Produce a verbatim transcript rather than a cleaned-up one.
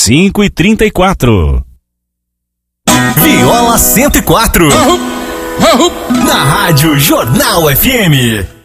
cinco e trinta e quatro. Viola cento e quatro. Na Rádio Jornal F M.